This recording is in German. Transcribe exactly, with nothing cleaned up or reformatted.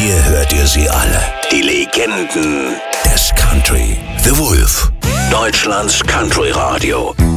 Hier hört ihr sie alle. Die Legenden des Country. The Wolf. Deutschlands Country Radio.